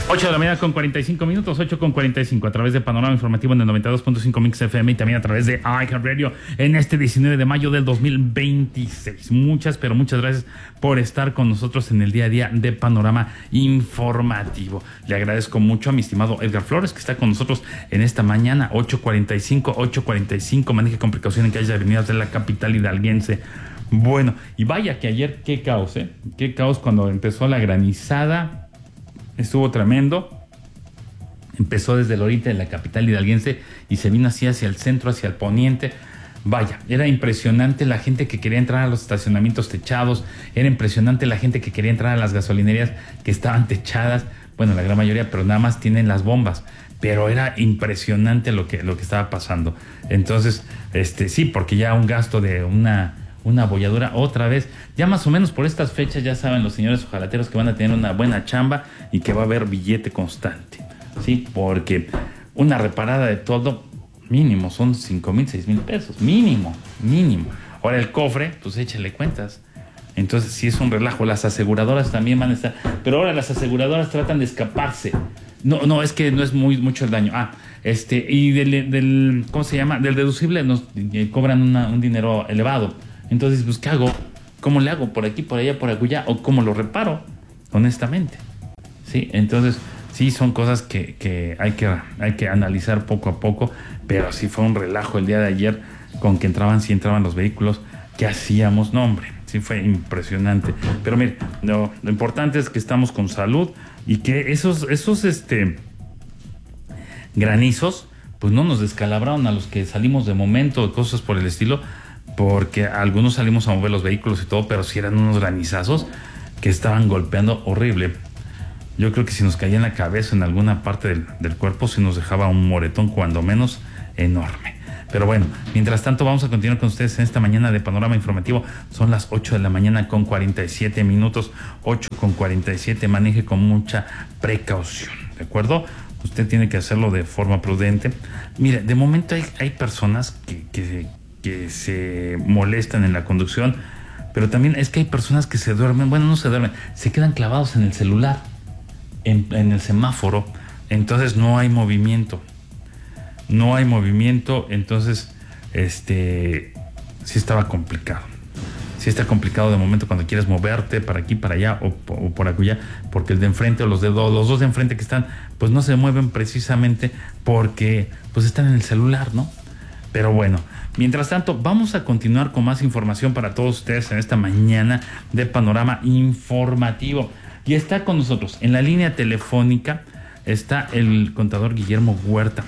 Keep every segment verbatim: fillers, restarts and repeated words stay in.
ocho de la mañana con cuarenta y cinco minutos, ocho con cuarenta y cinco, a través de Panorama Informativo en el noventa y dos punto cinco Mix F M y también a través de iHeartRadio en este diecinueve de mayo del dos mil veintiséis. Muchas, pero muchas gracias por estar con nosotros en el día a día de Panorama Informativo. Le agradezco mucho a mi estimado Edgar Flores, que está con nosotros en esta mañana, ocho cuarenta y cinco, ocho cuarenta y cinco, maneje con precaución en calles y avenidas de la capital hidalguense. Bueno, y vaya que ayer qué caos, ¿eh? Qué caos cuando empezó la granizada. Estuvo tremendo. Empezó desde el oriente de la capital hidalguense y se vino así hacia el centro, hacia el poniente. Vaya, era impresionante la gente que quería entrar a los estacionamientos techados. Era impresionante la gente que quería entrar a las gasolinerías que estaban techadas. Bueno, la gran mayoría, pero nada más tienen las bombas. Pero era impresionante lo que, lo que estaba pasando. Entonces, este sí, porque ya un gasto de una... una abolladura otra vez, ya más o menos por estas fechas ya saben los señores ojalateros que van a tener una buena chamba y que va a haber billete constante, ¿sí? Porque una reparada de todo mínimo son cinco mil, seis mil pesos, mínimo, mínimo. Ahora el cofre, pues échale cuentas. Entonces sí es un relajo, las aseguradoras también van a estar, pero ahora las aseguradoras tratan de escaparse. No, no, es que no es muy mucho el daño. Ah, este, y del, del ¿cómo se llama? Del deducible nos eh, cobran una, un dinero elevado. Entonces, pues, ¿qué hago? ¿Cómo le hago? ¿Por aquí, por allá, por acullá? ¿O cómo lo reparo? Honestamente. Sí, entonces, sí son cosas que, que, hay que hay que analizar poco a poco, pero sí fue un relajo el día de ayer con que entraban, sí entraban los vehículos. ¿Qué hacíamos? No, hombre, sí fue impresionante. Pero mire, lo, lo importante es que estamos con salud y que esos, esos este, granizos, pues no nos descalabraron a los que salimos de momento, cosas por el estilo, porque algunos salimos a mover los vehículos y todo, pero sí eran unos granizazos que estaban golpeando horrible. Yo creo que si nos caía en la cabeza, en alguna parte del, del cuerpo, sí nos dejaba un moretón cuando menos enorme. Pero bueno, mientras tanto vamos a continuar con ustedes en esta mañana de Panorama Informativo. Son las ocho de la mañana con cuarenta y siete minutos, ocho con cuarenta y siete, maneje con mucha precaución, ¿de acuerdo? Usted tiene que hacerlo de forma prudente. Mire, de momento hay, hay personas que... que que se molestan en la conducción, pero también es que hay personas que se duermen, bueno, no se duermen, se quedan clavados en el celular, en, en el semáforo, entonces no hay movimiento, no hay movimiento, entonces, este, sí estaba complicado, sí está complicado de momento cuando quieres moverte para aquí, para allá, o, o por acullá, porque el de enfrente o los de dos, los dos de enfrente que están, pues no se mueven precisamente porque, pues están en el celular, ¿no? Pero bueno, mientras tanto, vamos a continuar con más información para todos ustedes en esta mañana de Panorama Informativo. Y está con nosotros en la línea telefónica, está el contador Guillermo Huerta,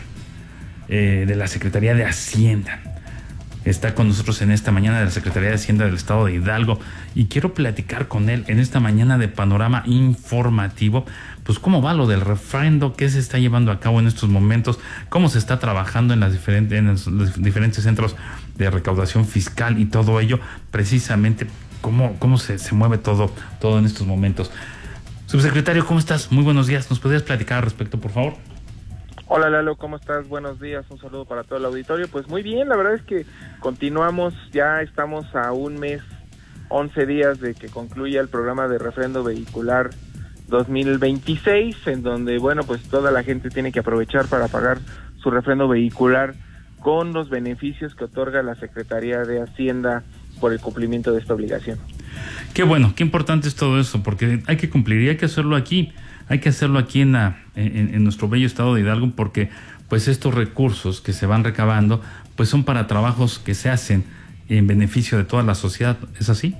eh, de la Secretaría de Hacienda. Está con nosotros en esta mañana de la Secretaría de Hacienda del Estado de Hidalgo. Y quiero platicar con él en esta mañana de Panorama Informativo, pues cómo va lo del refrendo, qué se está llevando a cabo en estos momentos, cómo se está trabajando en, las diferentes, en los diferentes centros de recaudación fiscal y todo ello, precisamente cómo, cómo se, se mueve todo, todo en estos momentos. Subsecretario, ¿cómo estás? Muy buenos días. ¿Nos podrías platicar al respecto, por favor? Hola Lalo, ¿cómo estás? Buenos días, un saludo para todo el auditorio. Pues muy bien, la verdad es que continuamos, ya estamos a un mes, once días de que concluya el programa de refrendo vehicular dos mil veintiséis, en donde, bueno, pues toda la gente tiene que aprovechar para pagar su refrendo vehicular con los beneficios que otorga la Secretaría de Hacienda por el cumplimiento de esta obligación. Qué bueno, qué importante es todo eso, porque hay que cumplir y hay que hacerlo aquí, hay que hacerlo aquí en, la, en, en nuestro bello estado de Hidalgo, porque pues estos recursos que se van recabando, pues son para trabajos que se hacen en beneficio de toda la sociedad, ¿es así?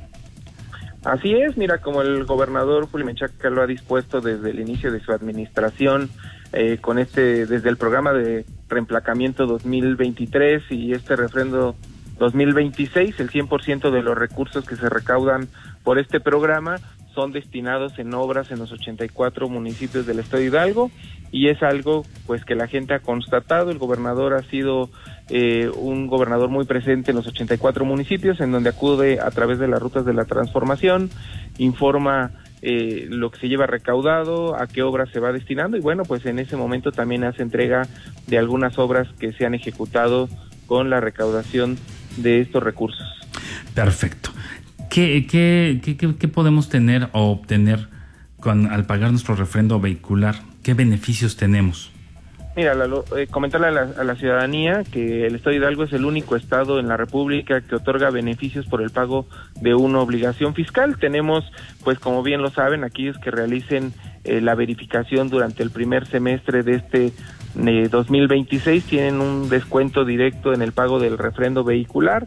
Así es, mira, como el gobernador Julio Menchaca lo ha dispuesto desde el inicio de su administración, eh, con este, desde el programa de reemplacamiento dos mil veintitrés y este refrendo dos mil veintiséis, el cien por ciento de los recursos que se recaudan por este programa son destinados en obras en los ochenta y cuatro municipios del estado de Hidalgo, y es algo pues que la gente ha constatado. El gobernador ha sido eh, un gobernador muy presente en los ochenta y cuatro municipios, en donde acude a través de las rutas de la transformación, informa eh, lo que se lleva recaudado, a qué obras se va destinando, y bueno, pues en ese momento también hace entrega de algunas obras que se han ejecutado con la recaudación de estos recursos. Perfecto. ¿Qué, qué, qué, qué, qué podemos tener o obtener con, al pagar nuestro refrendo vehicular, ¿qué beneficios tenemos? Mira, Lalo, eh, comentarle a la, a la ciudadanía que el Estado de Hidalgo es el único estado en la República que otorga beneficios por el pago de una obligación fiscal. Tenemos, pues como bien lo saben, aquellos que realicen eh, la verificación durante el primer semestre de este eh, dos mil veintiséis tienen un descuento directo en el pago del refrendo vehicular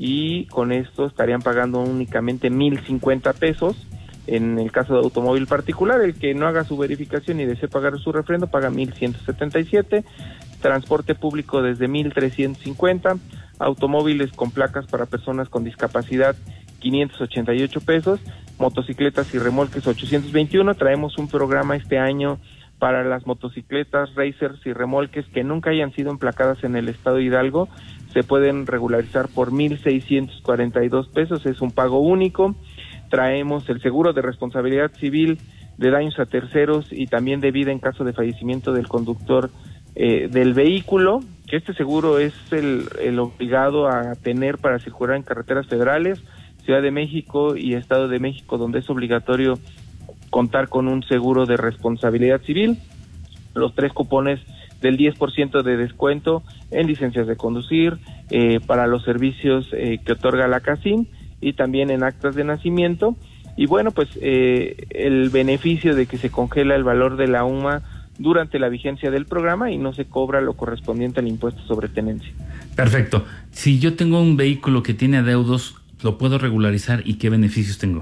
y con esto estarían pagando únicamente mil cincuenta pesos. En el caso de automóvil particular, el que no haga su verificación y desee pagar su refrendo paga mil ciento setenta y siete, transporte público desde mil trescientos cincuenta, automóviles con placas para personas con discapacidad quinientos ochenta y ocho pesos, motocicletas y remolques ochocientos veintiuno. Traemos un programa este año para las motocicletas, racers y remolques que nunca hayan sido emplacadas en el estado de Hidalgo, se pueden regularizar por mil seiscientos cuarenta y dos pesos, es un pago único. Traemos el seguro de responsabilidad civil de daños a terceros y también de vida en caso de fallecimiento del conductor eh, del vehículo, que este seguro es el, el obligado a tener para circular en carreteras federales, Ciudad de México y Estado de México, donde es obligatorio contar con un seguro de responsabilidad civil, los tres cupones del diez por ciento de descuento en licencias de conducir, eh, para los servicios eh, que otorga la CACIM, y también en actas de nacimiento, y bueno, pues eh, el beneficio de que se congela el valor de la U M A durante la vigencia del programa y no se cobra lo correspondiente al impuesto sobre tenencia. Perfecto. Si yo tengo un vehículo que tiene adeudos, ¿lo puedo regularizar y qué beneficios tengo?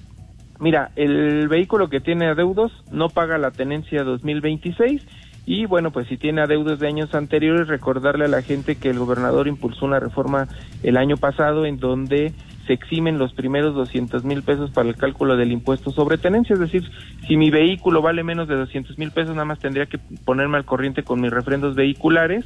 Mira, el vehículo que tiene adeudos no paga la tenencia dos mil veintiséis y bueno, pues si tiene adeudos de años anteriores, recordarle a la gente que el gobernador impulsó una reforma el año pasado en donde se eximen los primeros doscientos mil pesos para el cálculo del impuesto sobre tenencia, es decir, si mi vehículo vale menos de doscientos mil pesos, nada más tendría que ponerme al corriente con mis refrendos vehiculares,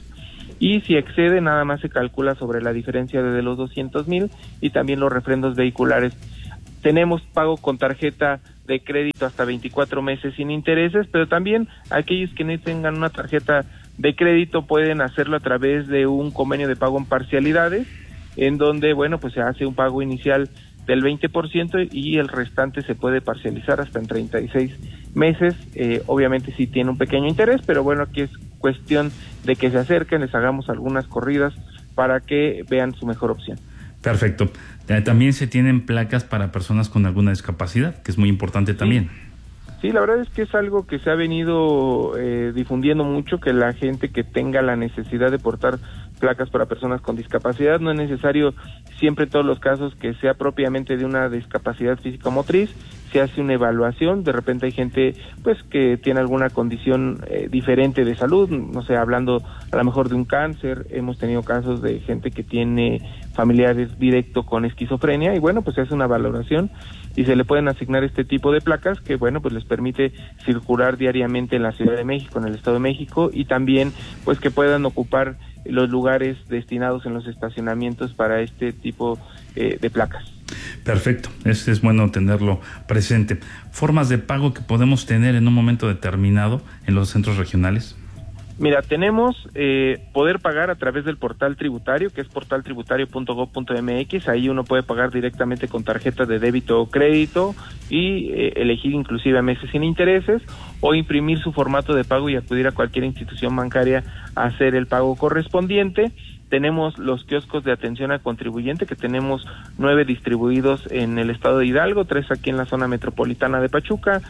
y si excede, nada más se calcula sobre la diferencia de los doscientos mil y también los refrendos vehiculares. Tenemos pago con tarjeta de crédito hasta veinticuatro meses sin intereses, pero también aquellos que no tengan una tarjeta de crédito pueden hacerlo a través de un convenio de pago en parcialidades, en donde, bueno, pues se hace un pago inicial del veinte por ciento y el restante se puede parcializar hasta en treinta y seis meses, eh, obviamente sí tiene un pequeño interés, pero bueno, aquí es cuestión de que se acerquen, les hagamos algunas corridas para que vean su mejor opción. Perfecto. También se tienen placas para personas con alguna discapacidad, que es muy importante también. Sí, sí, la verdad es que es algo que se ha venido eh, difundiendo mucho, que la gente que tenga la necesidad de portar placas para personas con discapacidad, no es necesario siempre en todos los casos que sea propiamente de una discapacidad físico-motriz, se hace una evaluación, de repente hay gente pues que tiene alguna condición eh, diferente de salud, no sé, hablando a lo mejor de un cáncer, hemos tenido casos de gente que tiene familiares directo con esquizofrenia y bueno, pues se hace una valoración y se le pueden asignar este tipo de placas que bueno, pues les permite circular diariamente en la Ciudad de México, en el Estado de México y también pues que puedan ocupar los lugares destinados en los estacionamientos para este tipo eh, de placas. Perfecto, es, es bueno tenerlo presente. ¿Formas de pago que podemos tener en un momento determinado en los centros regionales? Mira, tenemos eh, poder pagar a través del portal tributario, que es portal tributario punto gob punto eme equis, ahí uno puede pagar directamente con tarjeta de débito o crédito y eh, elegir inclusive a meses sin intereses o imprimir su formato de pago y acudir a cualquier institución bancaria a hacer el pago correspondiente. Tenemos los kioscos de atención al contribuyente, que tenemos nueve distribuidos en el estado de Hidalgo, tres aquí en la zona metropolitana de Pachuca,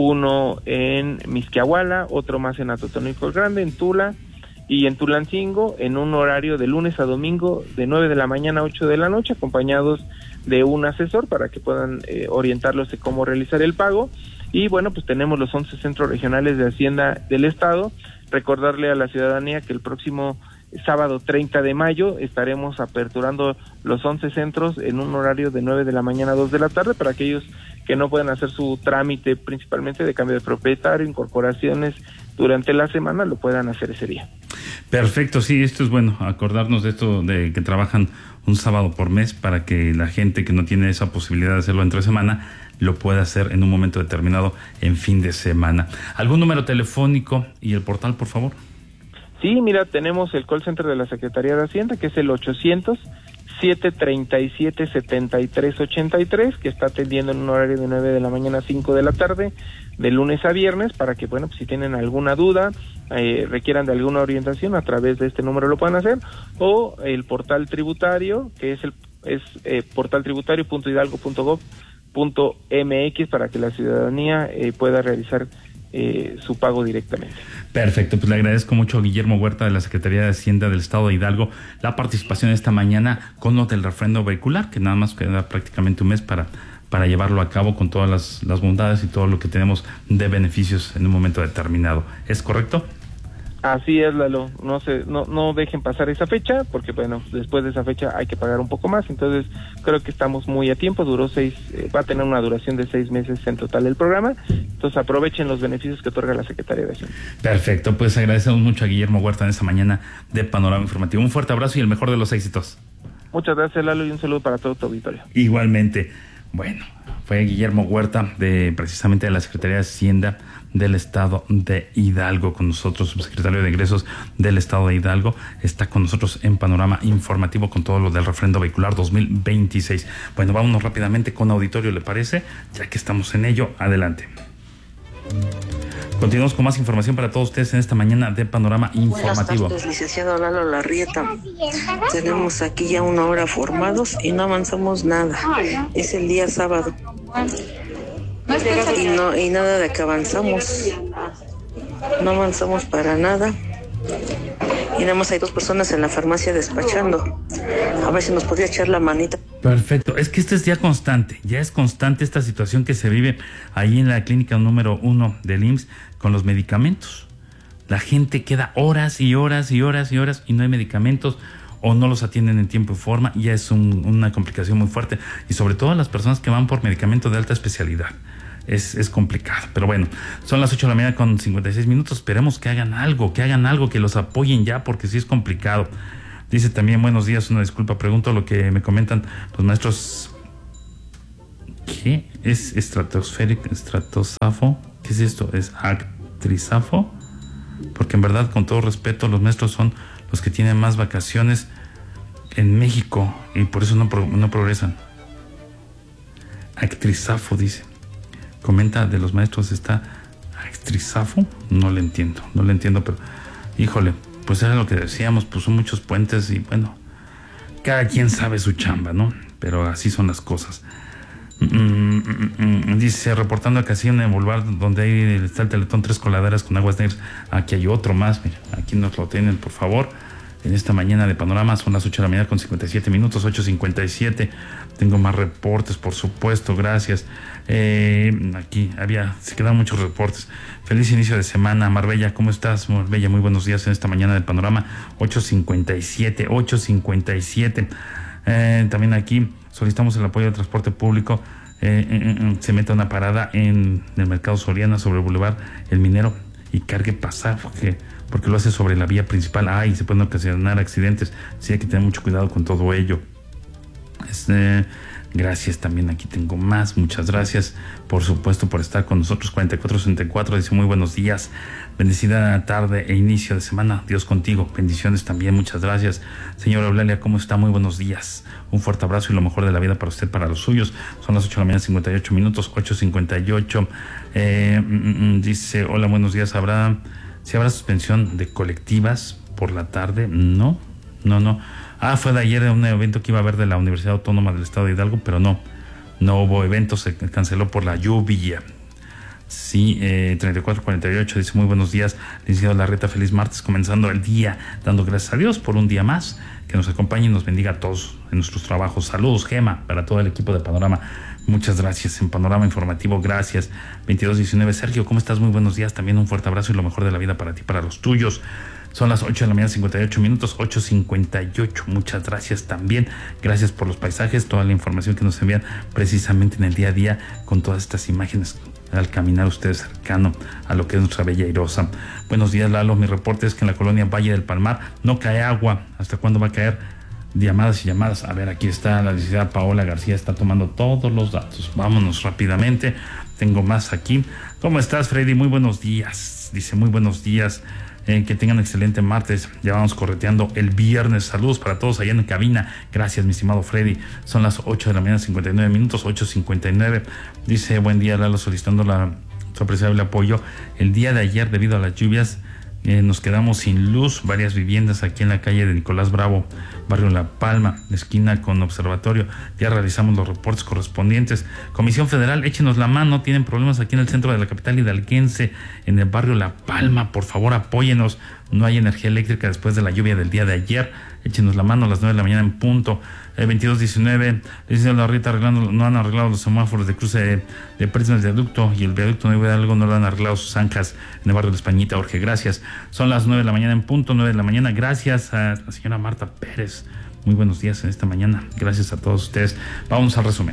uno en Mixquiahuala, otro más en Atotonilco el Grande, en Tula y en Tulancingo, en un horario de lunes a domingo de nueve de la mañana a ocho de la noche, acompañados de un asesor para que puedan eh, orientarlos de cómo realizar el pago. Y bueno, pues tenemos los once centros regionales de Hacienda del estado. Recordarle a la ciudadanía que el próximo sábado treinta de mayo estaremos aperturando los once centros en un horario de nueve de la mañana a dos de la tarde para aquellos que no pueden hacer su trámite principalmente de cambio de propietario, incorporaciones durante la semana, lo puedan hacer ese día. Perfecto, sí, esto es bueno, acordarnos de esto de que trabajan un sábado por mes para que la gente que no tiene esa posibilidad de hacerlo entre semana lo pueda hacer en un momento determinado en fin de semana. ¿Algún número telefónico y el portal, por favor? Sí, mira, tenemos el call center de la Secretaría de Hacienda, que es el ochocientos, siete treinta y siete, setenta y tres ochenta y tres, que está atendiendo en un horario de nueve de la mañana a cinco de la tarde, de lunes a viernes, para que, bueno, pues si tienen alguna duda, eh, requieran de alguna orientación, a través de este número lo puedan hacer, o el portal tributario, que es el es eh, portal tributario punto hidalgo punto gob punto mx, para que la ciudadanía eh, pueda realizar eh, su pago directamente. Perfecto, pues le agradezco mucho a Guillermo Huerta de la Secretaría de Hacienda del Estado de Hidalgo la participación esta mañana con lo del refrendo vehicular, que nada más queda prácticamente un mes para, para llevarlo a cabo con todas las, las bondades y todo lo que tenemos de beneficios en un momento determinado. ¿Es correcto? Así es, Lalo, no se, no, no dejen pasar esa fecha, porque bueno, después de esa fecha hay que pagar un poco más, entonces creo que estamos muy a tiempo, duró seis, eh, va a tener una duración de seis meses en total el programa, entonces aprovechen los beneficios que otorga la Secretaría de Hacienda. Perfecto, pues agradecemos mucho a Guillermo Huerta en esta mañana de Panorama Informativo. Un fuerte abrazo y el mejor de los éxitos. Muchas gracias, Lalo, y un saludo para todo tu auditorio. Igualmente. Bueno, fue Guillermo Huerta, de precisamente de la Secretaría de Hacienda del Estado de Hidalgo, con nosotros, subsecretario de Egresos del Estado de Hidalgo, está con nosotros en Panorama Informativo con todo lo del refrendo vehicular dos mil veintiséis. Bueno, vámonos rápidamente con auditorio, ¿le parece? Ya que estamos en ello, adelante. Continuamos con más información para todos ustedes en esta mañana de Panorama Informativo. Buenas tardes, licenciado Lalo Larrieta. Tenemos aquí ya una hora formados y no avanzamos nada. Es el día sábado. Y, no, y nada de que avanzamos. No avanzamos para nada. Y nada más hay dos personas en la farmacia despachando. A ver si nos podría echar la manita. Perfecto, es que esto es ya constante, ya es constante esta situación que se vive ahí en la clínica número uno del I M S S con los medicamentos. La gente queda horas y horas y horas y horas y no hay medicamentos o no los atienden en tiempo y forma, y ya es un, una complicación muy fuerte, y sobre todo las personas que van por medicamentos de alta especialidad. Es, es complicado, pero bueno, son las ocho de la mañana con cincuenta y seis minutos, esperemos que hagan algo, que hagan algo, que los apoyen ya, porque sí es complicado. Dice también, buenos días, una disculpa, pregunto lo que me comentan los maestros. ¿Qué es estratosférico, estratosafo? ¿Qué es esto? ¿Es actrizafo? Porque en verdad, con todo respeto, los maestros son los que tienen más vacaciones en México y por eso no, pro, no progresan. Actrizafo, dice. Comenta de los maestros, está actrizafo, no le entiendo, no le entiendo, pero híjole, pues era lo que decíamos, pues son muchos puentes y bueno, cada quien sabe su chamba, ¿no? Pero así son las cosas. Mm, mm, mm, dice, reportando acá así en el Boulevard, donde ahí está el Teletón, tres coladeras con aguas negras. Aquí hay otro más, mira, aquí nos lo tienen, por favor. En esta mañana de Panorama son las ocho de la mañana con cincuenta y siete minutos, ocho cincuenta y siete. Tengo más reportes, por supuesto, gracias. Eh, aquí había, se quedan muchos reportes. Feliz inicio de semana, Marbella, ¿cómo estás? Marbella, muy buenos días en esta mañana de Panorama, ocho cincuenta y siete, ocho cincuenta y siete. Eh, también aquí solicitamos el apoyo del transporte público. Eh, eh, eh, se mete una parada en el Mercado Soriana sobre el Boulevard El Minero y cargue pasaje, porque lo hace sobre la vía principal. Ay, se pueden ocasionar accidentes. Sí, hay que tener mucho cuidado con todo ello. Este, gracias, también aquí tengo más. Muchas gracias, por supuesto, por estar con nosotros. cuarenta y cuatro sesenta y cuatro dice, muy buenos días. Bendecida tarde e inicio de semana. Dios contigo. Bendiciones también. Muchas gracias. Señora Eulalia, ¿cómo está? Muy buenos días. Un fuerte abrazo y lo mejor de la vida para usted, para los suyos. Son las ocho de la mañana, cincuenta y ocho minutos, ocho cincuenta y ocho. Eh, mm, dice, hola, buenos días. ¿Habrá, si habrá suspensión de colectivas por la tarde? No, no, no. Ah, fue de ayer un evento que iba a haber de la Universidad Autónoma del Estado de Hidalgo, pero no, no hubo evento, se canceló por la lluvia. Sí, eh, treinta y cuatro cuarenta y ocho dice, muy buenos días, licenciado Larrieta, feliz martes, comenzando el día, dando gracias a Dios por un día más, que nos acompañe y nos bendiga a todos en nuestros trabajos. Saludos, Gema, para todo el equipo de Panorama. Muchas gracias. En Panorama Informativo, gracias. veintidós diecinueve, Sergio, ¿cómo estás? Muy buenos días, también un fuerte abrazo y lo mejor de la vida para ti, para los tuyos. Son las ocho de la mañana, cincuenta y ocho minutos, ocho cincuenta y ocho. Muchas gracias también. Gracias por los paisajes, toda la información que nos envían precisamente en el día a día con todas estas imágenes al caminar ustedes cercano a lo que es nuestra bella Airosa. Buenos días, Lalo. Mi reporte es que en la colonia Valle del Palmar no cae agua. ¿Hasta cuándo va a caer? Llamadas y llamadas. A ver, aquí está la licenciada Paola García, está tomando todos los datos. Vámonos rápidamente. Tengo más aquí. ¿Cómo estás, Freddy? Muy buenos días. Dice, muy buenos días. Eh, que tengan excelente martes. Ya vamos correteando el viernes. Saludos para todos allá en cabina. Gracias, mi estimado Freddy. Son las ocho de la mañana, cincuenta y nueve minutos, ocho cincuenta y nueve. Dice, buen día, Lalo, solicitando la, su apreciable apoyo. El día de ayer, debido a las lluvias, eh, nos quedamos sin luz. Varias viviendas aquí en la calle de Nicolás Bravo, barrio La Palma, esquina con Observatorio. Ya realizamos los reportes correspondientes. Comisión Federal, échenos la mano. Tienen problemas aquí en el centro de la capital hidalguense, en el barrio La Palma. Por favor, apóyenos. No hay energía eléctrica después de la lluvia del día de ayer. Échenos la mano a las nueve de la mañana en punto. Eh, veintidós diecinueve. Dice la Rita, arreglando, no han arreglado los semáforos de cruce de, de Prismas de viaducto, y el viaducto Nuevo Hidalgo no lo han arreglado sus zanjas en el barrio de Españita. Jorge, gracias. Son las nueve de la mañana en punto, nueve de la mañana. Gracias a la señora Marta Pérez. Muy buenos días en esta mañana. Gracias a todos ustedes. Vamos al resumen.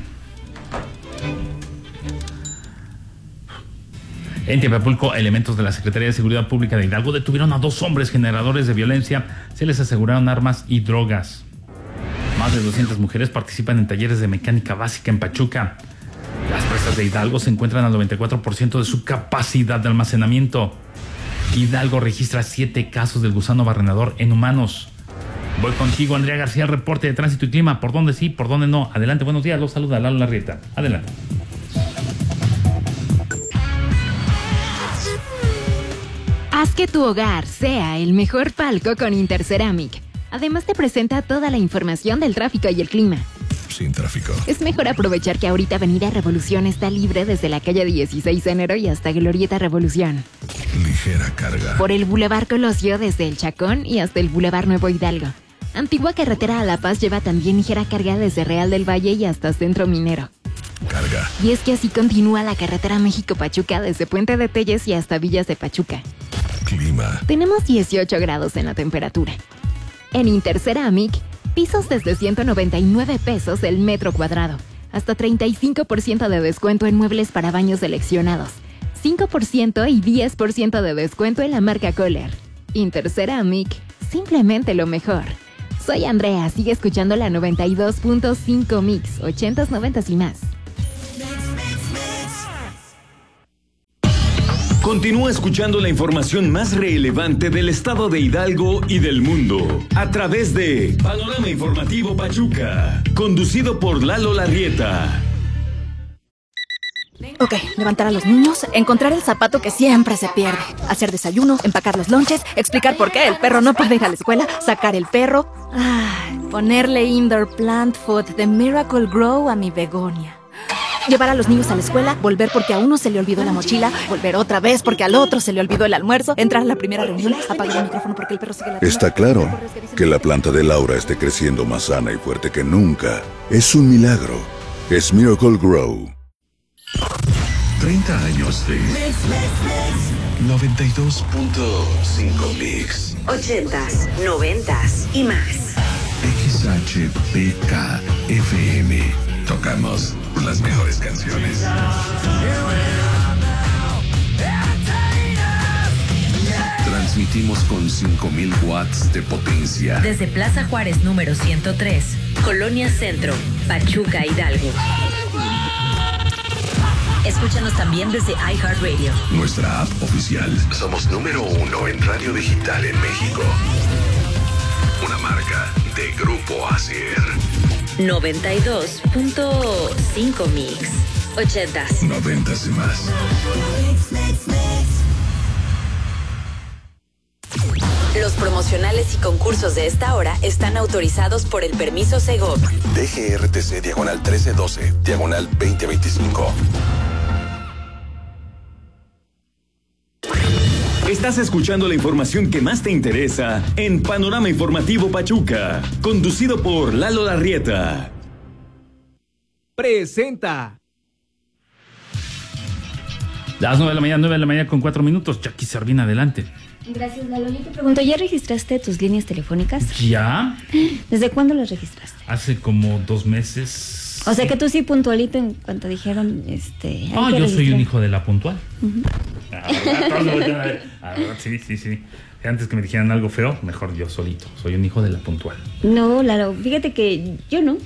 En Teapulco, elementos de la Secretaría de Seguridad Pública de Hidalgo detuvieron a dos hombres generadores de violencia. Se les aseguraron armas y drogas. Más de doscientas mujeres participan en talleres de mecánica básica en Pachuca. Las presas de Hidalgo se encuentran al noventa y cuatro por ciento de su capacidad de almacenamiento. Hidalgo registra siete casos del gusano barrenador en humanos. Voy contigo, Andrea García, el reporte de tránsito y clima. ¿Por dónde sí, por dónde no? Adelante, buenos días. Los saluda Lalo Larrieta. Adelante. Haz que tu hogar sea el mejor palco con Interceramic. Además te presenta toda la información del tráfico y el clima. Sin tráfico. Es mejor aprovechar que ahorita Avenida Revolución está libre desde la calle dieciséis de enero y hasta Glorieta Revolución. Ligera carga. Por el Boulevard Colosio desde el Chacón y hasta el Boulevard Nuevo Hidalgo. Antigua carretera a La Paz lleva también ligera carga desde Real del Valle y hasta Centro Minero. Carga. Y es que así continúa la carretera México-Pachuca desde Puente de Telles y hasta Villas de Pachuca. Clima. Tenemos dieciocho grados en la temperatura. En Interceramic, pisos desde ciento noventa y nueve pesos el metro cuadrado. Hasta treinta y cinco por ciento de descuento en muebles para baños seleccionados. cinco por ciento y diez por ciento de descuento en la marca Kohler. Interceramic, simplemente lo mejor. Soy Andrea, sigue escuchando la noventa y dos punto cinco Mix, ochentas, noventas y más. Continúa escuchando la información más relevante del estado de Hidalgo y del mundo a través de Panorama Informativo Pachuca, conducido por Lalo Larrieta. Ok, levantar a los niños, encontrar el zapato que siempre se pierde, hacer desayuno, empacar los lonches, explicar por qué el perro no puede ir a la escuela, sacar el perro, ay, ponerle indoor plant food de Miracle Grow a mi begonia. Llevar a los niños a la escuela, volver porque a uno se le olvidó la mochila, volver otra vez porque al otro se le olvidó el almuerzo, entrar a la primera reunión, apagar el micrófono porque el perro sigue la... Está claro que la planta de Laura esté creciendo más sana y fuerte que nunca. Es un milagro. Es Miracle Grow. treinta años de noventa y dos punto cinco Mix. ochentas, noventas y más. X H P K F M. Tocamos las mejores canciones. Transmitimos con cinco mil watts de potencia. Desde Plaza Juárez número ciento tres, Colonia Centro, Pachuca, Hidalgo. Escúchanos también desde iHeartRadio. Nuestra app oficial. Somos número uno en radio digital en México. Una marca de Grupo Asier. noventa y dos punto cinco Mix. ochentas. Noventas y más. Los promocionales y concursos de esta hora están autorizados por el permiso Segov. D G R T C diagonal trece doce, diagonal veinte veinticinco. Estás escuchando la información que más te interesa en Panorama Informativo Pachuca, conducido por Lalo Larrieta. Presenta. Las nueve de la mañana, nueve de la mañana con cuatro minutos. Jackie Servina, adelante. Gracias, Lalo. Yo te pregunto, ¿ya registraste tus líneas telefónicas? ¿Ya? ¿Desde cuándo las registraste? Hace como dos meses. O sea que tú sí puntualito en cuanto dijeron, este... Ah, yo soy un hijo de la puntual. Uh-huh. A ver, sí, sí, sí. Antes que me dijeran algo feo, mejor yo solito. Soy un hijo de la puntual. No, Lalo, fíjate que yo no.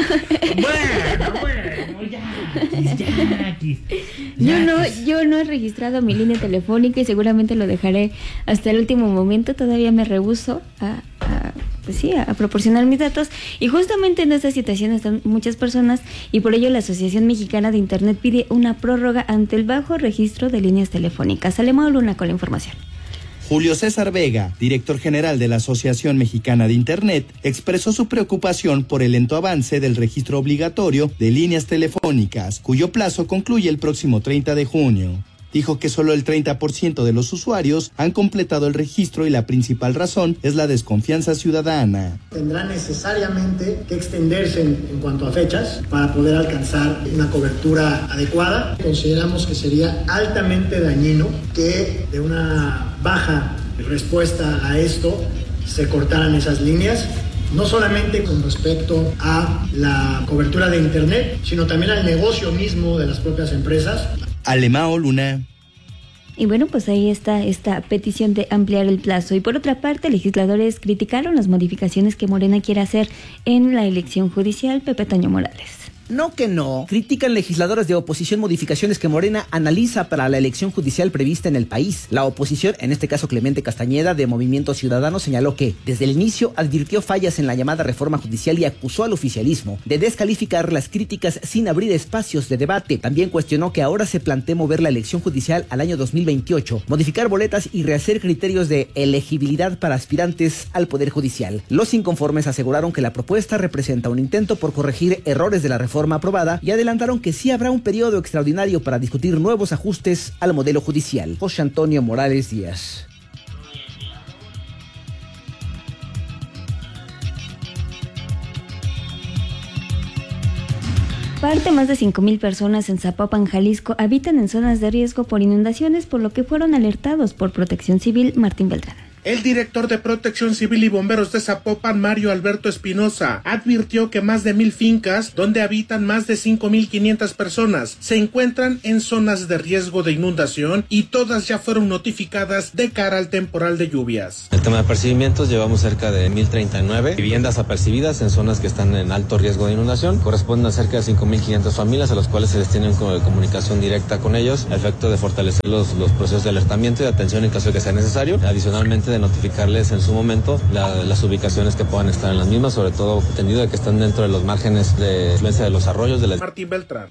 Bueno, bueno, ya, ya, Yo no, yo no he registrado mi línea telefónica y seguramente lo dejaré hasta el último momento. Todavía me rehúso a, a pues sí, a, a proporcionar mis datos. Y justamente en esta situación están muchas personas y por ello la Asociación Mexicana de Internet pide una prórroga ante el bajo registro de líneas telefónicas. Alemao Luna con la información. Julio César Vega, director general de la Asociación Mexicana de Internet, expresó su preocupación por el lento avance del registro obligatorio de líneas telefónicas, cuyo plazo concluye el próximo treinta de junio. Dijo que solo el treinta por ciento de los usuarios han completado el registro y la principal razón es la desconfianza ciudadana. Tendrá necesariamente que extenderse en, en cuanto a fechas para poder alcanzar una cobertura adecuada. Consideramos que sería altamente dañino que de una baja respuesta a esto se cortaran esas líneas. No solamente con respecto a la cobertura de Internet, sino también al negocio mismo de las propias empresas. Alemao Luna. Y bueno, pues ahí está esta petición de ampliar el plazo. Y por otra parte, legisladores criticaron las modificaciones que Morena quiere hacer en la elección judicial. Pepe Toño Morales. No que no. Critican legisladores de oposición modificaciones que Morena analiza para la elección judicial prevista en el país. La oposición, en este caso Clemente Castañeda de Movimiento Ciudadano, señaló que desde el inicio advirtió fallas en la llamada reforma judicial y acusó al oficialismo de descalificar las críticas sin abrir espacios de debate. También cuestionó que ahora se plantee mover la elección judicial al año dos mil veintiocho, modificar boletas y rehacer criterios de elegibilidad para aspirantes al Poder Judicial. Los inconformes aseguraron que la propuesta representa un intento por corregir errores de la reforma aprobada y adelantaron que sí habrá un periodo extraordinario para discutir nuevos ajustes al modelo judicial. José Antonio Morales Díaz. Parte más de cinco mil personas en Zapopan, Jalisco, habitan en zonas de riesgo por inundaciones, por lo que fueron alertados por Protección Civil. Martín Beltrán. El director de Protección Civil y Bomberos de Zapopan, Mario Alberto Espinosa, advirtió que más de mil fincas, donde habitan más de cinco mil quinientas personas, se encuentran en zonas de riesgo de inundación y todas ya fueron notificadas de cara al temporal de lluvias. El tema de apercibimientos, llevamos cerca de mil treinta y nueve viviendas apercibidas en zonas que están en alto riesgo de inundación. Corresponden a cerca de cinco mil quinientas familias a las cuales se les tiene una comunicación directa con ellos, a efecto de fortalecer los, los procesos de alertamiento y de atención en caso de que sea necesario. Adicionalmente, de notificarles en su momento la, las ubicaciones que puedan estar en las mismas, sobre todo entendido de que están dentro de los márgenes de influencia de los arroyos de la... Martín Beltrán.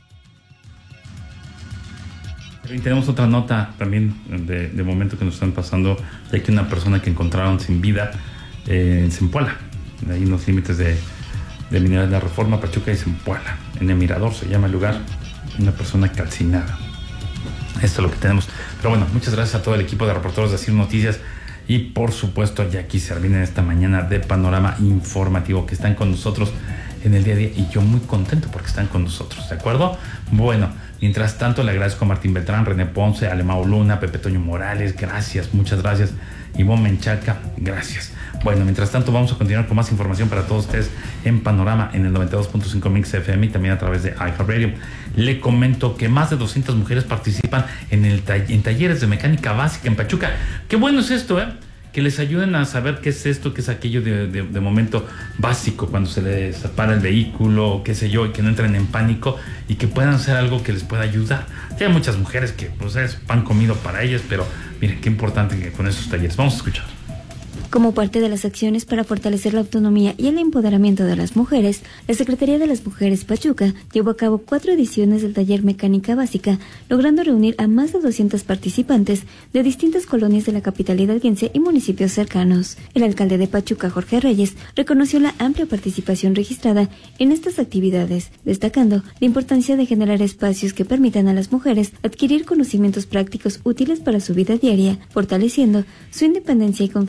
Y tenemos otra nota también de, de momento que nos están pasando, de que una persona que encontraron sin vida eh, en Zempoala, ahí en los límites de, de Mineral de la Reforma, Pachuca y Zempoala, en el Mirador se llama el lugar, una persona calcinada. Esto es lo que tenemos. Pero bueno, muchas gracias a todo el equipo de reporteros de Asir Noticias. Y por supuesto, Jackie Servín en esta mañana de Panorama Informativo, que están con nosotros en el día a día. Y yo muy contento porque están con nosotros, ¿de acuerdo? Bueno, mientras tanto le agradezco a Martín Beltrán, René Ponce, Alemao Luna, Pepe Toño Morales, gracias, muchas gracias. Ivonne Menchaca, gracias. Bueno, mientras tanto vamos a continuar con más información para todos ustedes en Panorama en el noventa y dos punto cinco Mix F M y también a través de iHeartRadio. Le comento que más de doscientas mujeres participan en, el en talleres de mecánica básica en Pachuca. Qué bueno es esto, ¿eh? Que les ayuden a saber qué es esto, qué es aquello de, de, de momento básico cuando se les para el vehículo, qué sé yo, y que no entren en pánico y que puedan hacer algo que les pueda ayudar. Ya hay muchas mujeres que pues es pan comido para ellas, pero miren qué importante que con esos talleres. Vamos a escuchar. Como parte de las acciones para fortalecer la autonomía y el empoderamiento de las mujeres, la Secretaría de las Mujeres Pachuca llevó a cabo cuatro ediciones del taller Mecánica Básica, logrando reunir a más de doscientas participantes de distintas colonias de la capital hidalguense y municipios cercanos. El alcalde de Pachuca, Jorge Reyes, reconoció la amplia participación registrada en estas actividades, destacando la importancia de generar espacios que permitan a las mujeres adquirir conocimientos prácticos útiles para su vida diaria, fortaleciendo su independencia y confianza.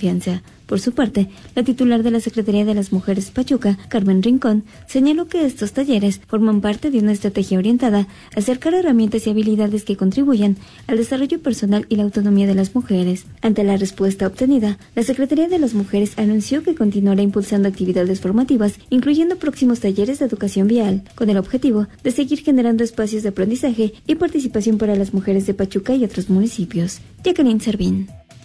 Por su parte, la titular de la Secretaría de las Mujeres Pachuca, Carmen Rincón, señaló que estos talleres forman parte de una estrategia orientada a acercar herramientas y habilidades que contribuyan al desarrollo personal y la autonomía de las mujeres. Ante la respuesta obtenida, la Secretaría de las Mujeres anunció que continuará impulsando actividades formativas, incluyendo próximos talleres de educación vial, con el objetivo de seguir generando espacios de aprendizaje y participación para las mujeres de Pachuca y otros municipios. Jacqueline Servín.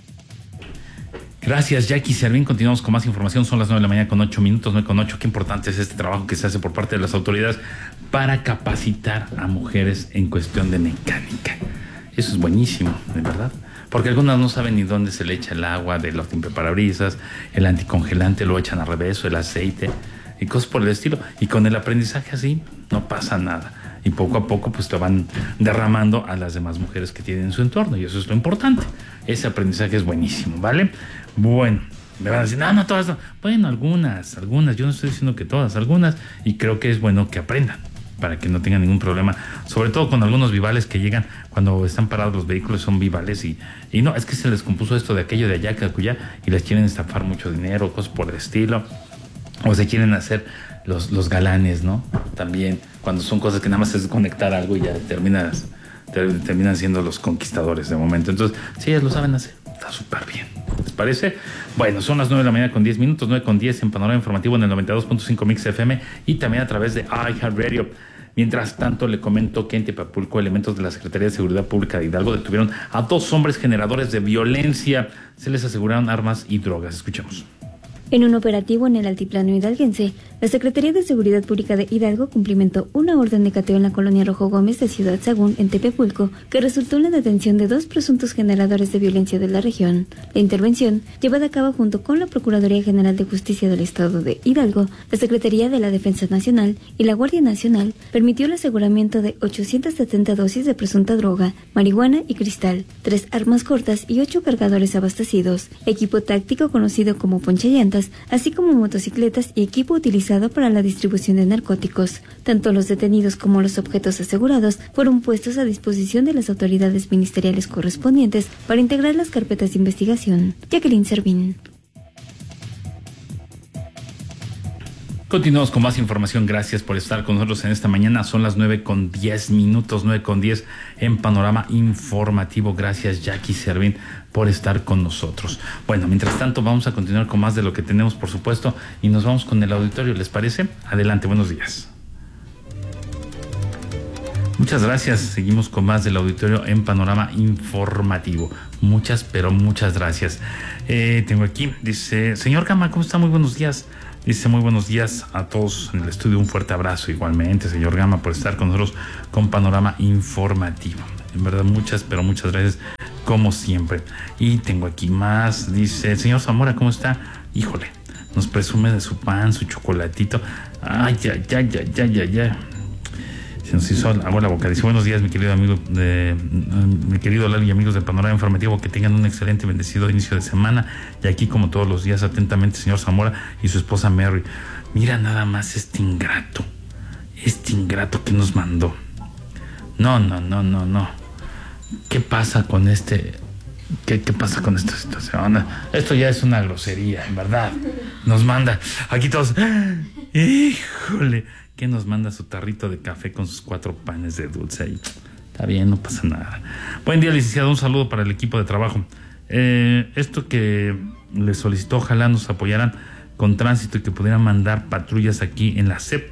Gracias, Jackie Servín. Continuamos con más información. Son las nueve de la mañana con ocho minutos, nueve con ocho. Qué importante es este trabajo que se hace por parte de las autoridades para capacitar a mujeres en cuestión de mecánica. Eso es buenísimo, de verdad. Porque algunas no saben ni dónde se le echa el agua de los limpiaparabrisas, el anticongelante lo echan al revés, o el aceite y cosas por el estilo. Y con el aprendizaje así no pasa nada. Y poco a poco pues te van derramando a las demás mujeres que tienen en su entorno. Y eso es lo importante. Ese aprendizaje es buenísimo, ¿vale? Bueno, me van a decir, no, no todas. No. Bueno, algunas, algunas. Yo no estoy diciendo que todas, algunas. Y creo que es bueno que aprendan para que no tengan ningún problema. Sobre todo con algunos vivales que llegan cuando están parados los vehículos, son vivales. Y, y no, es que se les compuso esto de aquello de allá, que acullá, y les quieren estafar mucho dinero, cosas por el estilo. O se quieren hacer los, los galanes, ¿no? También, cuando son cosas que nada más es conectar algo y ya terminas, ter, terminan siendo los conquistadores de momento. Entonces, si ellas lo saben hacer, está súper bien. ¿Les parece? Bueno, son las nueve de la mañana con diez minutos, nueve con diez en Panorama Informativo en el noventa y dos punto cinco Mix F M y también a través de iHeartRadio. Mientras tanto, le comento que en Tepapulco, elementos de la Secretaría de Seguridad Pública de Hidalgo detuvieron a dos hombres generadores de violencia. Se les aseguraron armas y drogas. Escuchemos. En un operativo en el altiplano hidalguense, la Secretaría de Seguridad Pública de Hidalgo cumplimentó una orden de cateo en la colonia Rojo Gómez de Ciudad Sagún, en Tepepulco, que resultó en la detención de dos presuntos generadores de violencia de la región. La intervención, llevada a cabo junto con la Procuraduría General de Justicia del Estado de Hidalgo, la Secretaría de la Defensa Nacional y la Guardia Nacional, permitió el aseguramiento de ochocientas setenta dosis de presunta droga, marihuana y cristal, tres armas cortas y ocho cargadores abastecidos, equipo táctico conocido como ponchallantas, así como motocicletas y equipo utilizado para la distribución de narcóticos. Tanto los detenidos como los objetos asegurados fueron puestos a disposición de las autoridades ministeriales correspondientes para integrar las carpetas de investigación. Jacqueline Servín. Continuamos con más información. Gracias por estar con nosotros en esta mañana. Son las nueve con diez minutos, nueve con diez en Panorama Informativo. Gracias, Jackie Servín, por estar con nosotros. Bueno, mientras tanto vamos a continuar con más de lo que tenemos, por supuesto, y nos vamos con el auditorio. ¿Les parece? Adelante, buenos días. Muchas gracias. Seguimos con más del auditorio en Panorama Informativo. Muchas, pero muchas gracias. Eh, tengo aquí, dice, señor Gama, ¿cómo está? Muy buenos días. Dice, muy buenos días a todos en el estudio. Un fuerte abrazo igualmente, señor Gama, por estar con nosotros con Panorama Informativo. En verdad, muchas, pero muchas gracias, como siempre. Y tengo aquí más. Dice, señor Zamora, ¿cómo está? Híjole, nos presume de su pan, su chocolatito. Ay, ya, ya, ya, ya, ya, ya. Se nos hizo agua la boca. Dice, buenos días, mi querido amigo, de, mi querido Lalo y amigos del Panorama Informativo, que tengan un excelente y bendecido inicio de semana. Y aquí, como todos los días, atentamente, señor Zamora y su esposa Mary. Mira nada más este ingrato, este ingrato que nos mandó. No, no, no, no, no. ¿Qué pasa con este? ¿Qué, qué pasa con esta situación? Esto ya es una grosería, en verdad. Nos manda aquí todos. Híjole. Que nos manda su tarrito de café con sus cuatro panes de dulce ahí. Está bien, no pasa nada. Buen día, licenciado. Un saludo para el equipo de trabajo. Eh, esto que le solicitó, ojalá nos apoyaran con tránsito y que pudieran mandar patrullas aquí en la S E P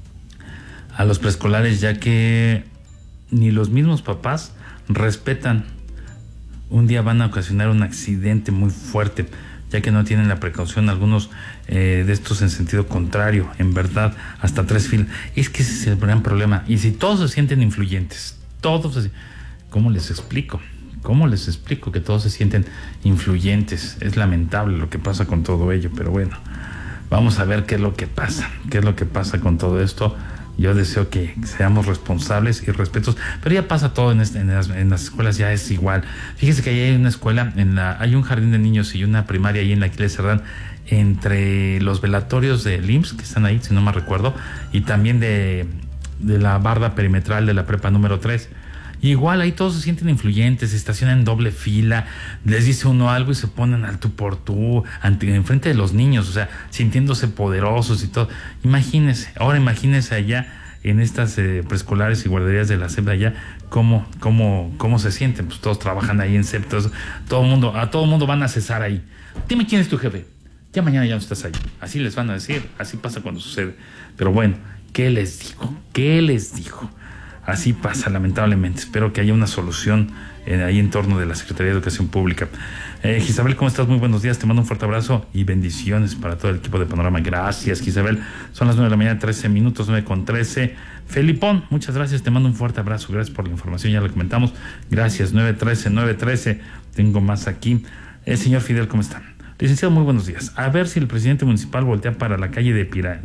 a los preescolares, ya que ni los mismos papás respetan. Un día van a ocasionar un accidente muy fuerte, ya que no tienen la precaución algunos eh, de estos en sentido contrario, en verdad, hasta tres filas. Es que ese es el gran problema. Y si todos se sienten influyentes, todos así, ¿cómo les explico? ¿Cómo les explico que todos se sienten influyentes? Es lamentable lo que pasa con todo ello, pero bueno, vamos a ver qué es lo que pasa, qué es lo que pasa con todo esto. Yo deseo que seamos responsables y respetos, pero ya pasa todo en, este, en, las, en las escuelas, ya es igual. Fíjese que ahí hay una escuela, en la, hay un jardín de niños y una primaria ahí en la Aquiles Cerdán, entre los velatorios del I M S S, que están ahí, si no me recuerdo, y también de, de la barda perimetral de la prepa número tres. igual ahí todos se sienten influyentes, se estacionan en doble fila, les dice uno algo y se ponen al tú por tú, ante, enfrente de los niños, o sea, sintiéndose poderosos y todo. Imagínense, ahora imagínense allá en estas eh, preescolares y guarderías de la SEP allá, cómo, cómo, cómo se sienten. Pues todos trabajan ahí en SEP, todo, todo mundo, a todo mundo van a cesar ahí. Dime quién es tu jefe, ya mañana ya no estás ahí. Así les van a decir, así pasa cuando sucede. Pero bueno, ¿qué les digo? ¿Qué les digo? Así pasa, lamentablemente. Espero que haya una solución eh, ahí en torno de la Secretaría de Educación Pública. Eh, Gisabel, ¿cómo estás? Muy buenos días. Te mando un fuerte abrazo y bendiciones para todo el equipo de Panorama. Gracias, Gisabel. Son las nueve de la mañana, trece minutos, nueve con trece. Felipón, muchas gracias. Te mando un fuerte abrazo. Gracias por la información. Ya la comentamos. Gracias, nueve trece, nueve trece. Tengo más aquí. El señor Fidel, ¿cómo está? Licenciado, muy buenos días. A ver si el presidente municipal voltea para la calle de Pira...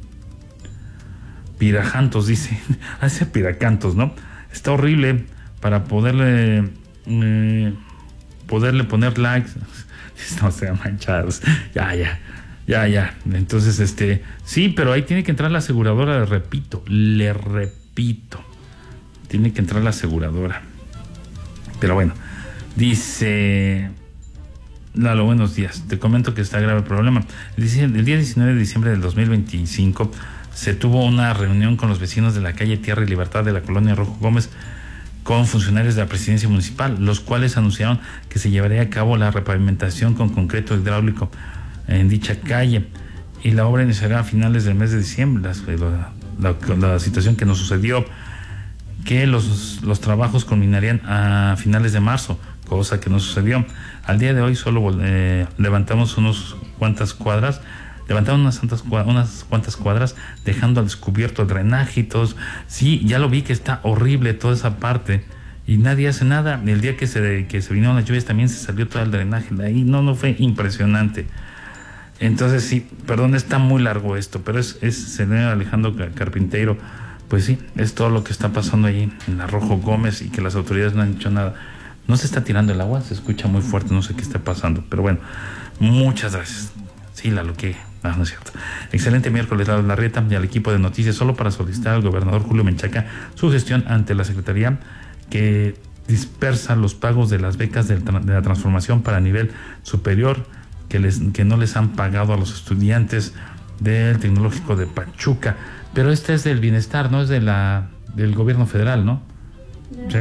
Pirajantos, dice. Hace Piracantos, ¿no? Está horrible para poderle... Eh, poderle poner likes. No sean manchados. Ya, ya. Ya, ya. Entonces, este... Sí, pero ahí tiene que entrar la aseguradora, le repito. Le repito. Tiene que entrar la aseguradora. Pero bueno. Dice... Lalo, buenos días. Te comento que está grave el problema. El día diecinueve de diciembre del dos mil veinticinco se tuvo una reunión con los vecinos de la calle Tierra y Libertad de la colonia Rojo Gómez con funcionarios de la presidencia municipal, los cuales anunciaron que se llevaría a cabo la repavimentación con concreto hidráulico en dicha calle y la obra iniciará a finales del mes de diciembre. La, la, la situación que nos sucedió, que los, los trabajos culminarían a finales de marzo, cosa que no sucedió. Al día de hoy solo eh, levantamos unos cuantas cuadras, levantamos unas cuantas, unas cuantas cuadras, dejando al descubierto el drenaje y todo. Sí, ya lo vi que está horrible toda esa parte y nadie hace nada. El día que se, que se vinieron las lluvias también se salió todo el drenaje de ahí. No, no fue impresionante. Entonces sí, perdón, está muy largo esto, pero es, es señor Alejandro Carpintero. Pues sí, es todo lo que está pasando allí en la Rojo Gómez y que las autoridades no han hecho nada. No se está tirando el agua, se escucha muy fuerte, no sé qué está pasando, pero bueno, muchas gracias. Sí, la lo que... No, no es cierto. Excelente miércoles, Lalo Larrieta, y al equipo de noticias, solo para solicitar al gobernador Julio Menchaca su gestión ante la Secretaría que dispersa los pagos de las becas de la transformación para nivel superior, que, les, que no les han pagado a los estudiantes del Tecnológico de Pachuca. Pero este es del bienestar, no es de la del gobierno federal, ¿no? Sí.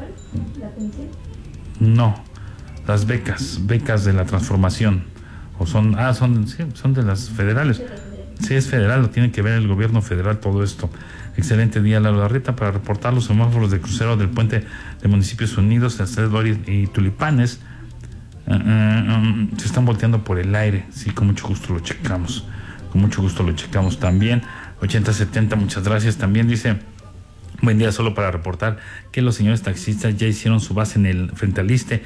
No, las becas, becas de la transformación. O son, ah, son, sí, son de las federales. Sí, es federal, lo tiene que ver el gobierno federal todo esto. Excelente día, Lalo Larrieta, para reportar los semáforos de crucero del puente de Municipios Unidos, Loris y Tulipanes. Uh, uh, um, se están volteando por el aire. Sí, con mucho gusto lo checamos. Con mucho gusto lo checamos también. ochenta setenta, muchas gracias. También dice... Buen día, solo para reportar que los señores taxistas ya hicieron su base en el frente al Iste